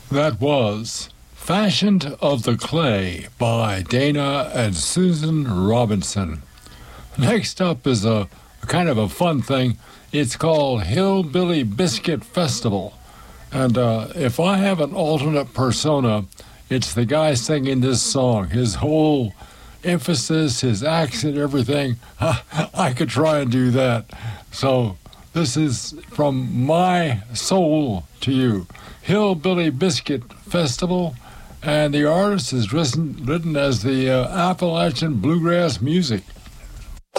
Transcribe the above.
That was Fashioned of the Clay by Dana and Susan Robinson. Next up is a kind of a fun thing. It's called Hillbilly Biscuit Festival. And if I have an alternate persona, it's the guy singing this song. His whole emphasis, his accent, everything, I could try and do that. So this is from my soul to you. Hillbilly Biscuit Festival, and the artist is written as the Appalachian Bluegrass Music.